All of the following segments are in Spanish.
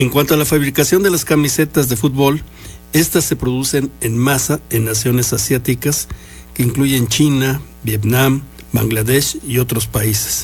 En cuanto a la fabricación de las camisetas de fútbol, estas se producen en masa en naciones asiáticas que incluyen China, Vietnam, Bangladesh y otros países.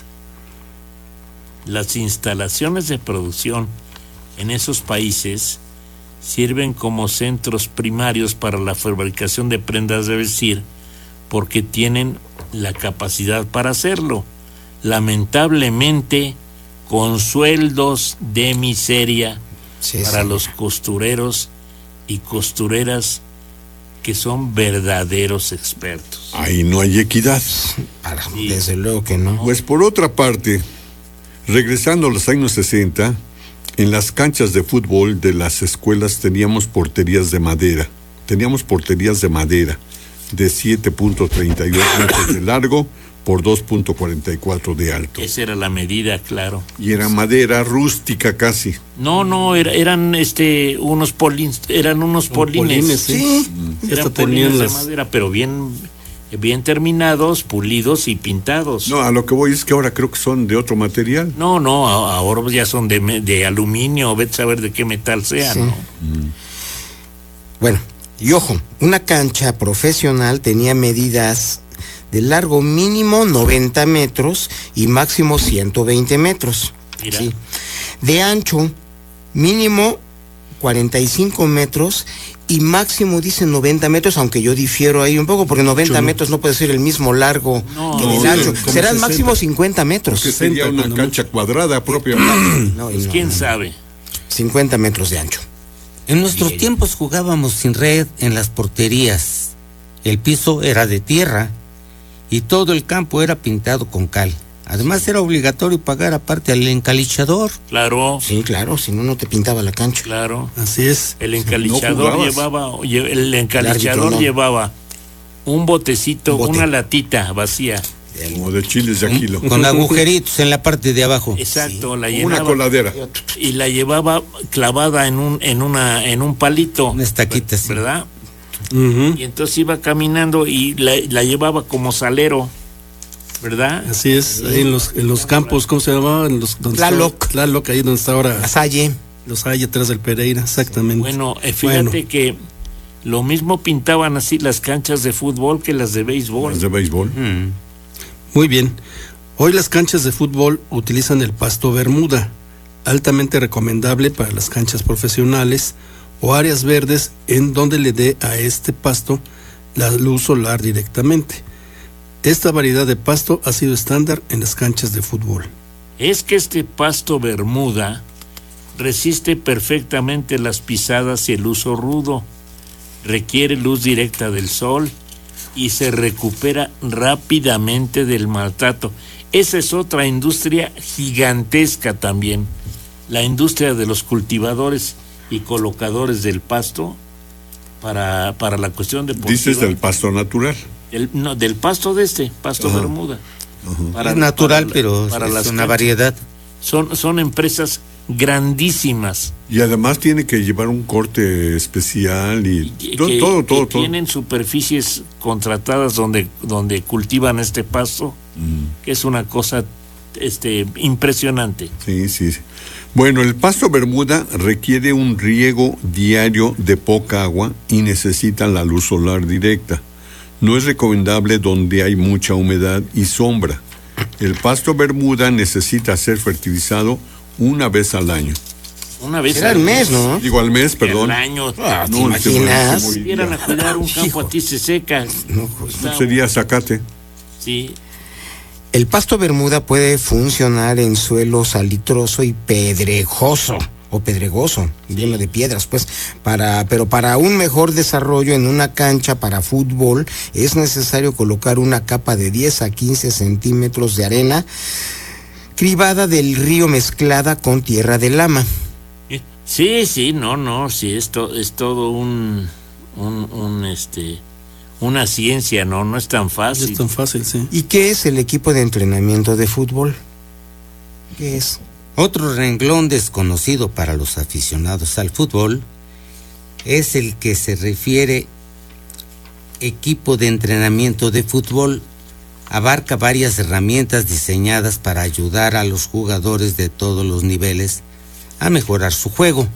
Las instalaciones de producción en esos países sirven como centros primarios para la fabricación de prendas de vestir porque tienen la capacidad para hacerlo. Lamentablemente, con sueldos de miseria para los costureros y costureras que son verdaderos expertos. Ahí no hay equidad. Sí. Desde luego que no. Pues por otra parte, regresando a los años 60, en las canchas de fútbol de las escuelas teníamos porterías de madera. Teníamos porterías de madera de 7.32 metros de largo por 2.44 de alto. Esa era la medida, claro. Y era madera rústica casi. No, eran unos polines, sí. Eran polines de madera, pero bien terminados, pulidos y pintados. No, a lo que voy es que ahora creo que son de otro material. No, ahora ya son de aluminio, vete a saber de qué metal sea, sí. ¿No? Bueno, y ojo, una cancha profesional tenía medidas de largo mínimo 90 metros y máximo 120 metros. Mira. ¿Sí? De ancho mínimo 45 metros y máximo dicen 90 metros, aunque yo difiero ahí un poco, porque 90 metros no puede ser el mismo largo que el ancho. Serán 60. Máximo 50 metros. Porque sería una cancha cuadrada propia. Pues quién sabe. 50 metros de ancho. En nuestros tiempos jugábamos sin red en las porterías. El piso era de tierra y todo el campo era pintado con cal. Además era obligatorio pagar aparte al encalichador. Claro. Sí, claro, si no, no te pintaba la cancha. Claro. Así es. El encalichador llevaba un botecito, una latita vacía. Como de chiles de kilo. Con agujeritos en la parte de abajo. Exacto, sí. La llenaba. Una coladera. Y la llevaba clavada en un palito. Una estaquita, sí. ¿Verdad? Uh-huh. Y entonces iba caminando y la llevaba como salero, ¿verdad? Así es, ahí en los campos, ¿cómo se llamaba? Tlaloc, ahí donde está ahora. La Salle. Los Salle, atrás del Pereira, exactamente. Bueno, fíjate que lo mismo pintaban así las canchas de fútbol que las de béisbol. Las de béisbol. Muy bien. Hoy las canchas de fútbol utilizan el pasto bermuda, altamente recomendable para las canchas profesionales o áreas verdes en donde le dé a este pasto la luz solar directamente. Esta variedad de pasto ha sido estándar en las canchas de fútbol. Es que este pasto bermuda resiste perfectamente las pisadas y el uso rudo, requiere luz directa del sol y se recupera rápidamente del maltrato. Esa es otra industria gigantesca también, la industria de los cultivadores y colocadores del pasto para la cuestión deportiva. ¿Dices del pasto natural? Del pasto pasto bermuda. Es natural, pero es una variedad. Son empresas grandísimas. Y además tiene que llevar un corte especial y todo. Tienen superficies contratadas donde cultivan este pasto, que es una cosa impresionante. Sí. Bueno, el pasto bermuda requiere un riego diario de poca agua y necesita la luz solar directa. No es recomendable donde hay mucha humedad y sombra. El pasto bermuda necesita ser fertilizado una vez al año. Una vez al mes, ¿no? Digo al mes, perdón. Al año. ¿Te imaginas? Si vieran a cuidar un campo a ti se seca. No, sería zacate. Sí. El pasto bermuda puede funcionar en suelo salitroso y pedregoso o pedregoso, lleno de piedras, pues, pero para un mejor desarrollo en una cancha para fútbol es necesario colocar una capa de 10 a 15 centímetros de arena cribada del río mezclada con tierra de lama. Sí, sí, esto es todo una ciencia, no es tan fácil. No es tan fácil, sí. ¿Y qué es el equipo de entrenamiento de fútbol? ¿Qué es? Otro renglón desconocido para los aficionados al fútbol es el que se refiere equipo de entrenamiento de fútbol. Abarca varias herramientas diseñadas para ayudar a los jugadores de todos los niveles a mejorar su juego.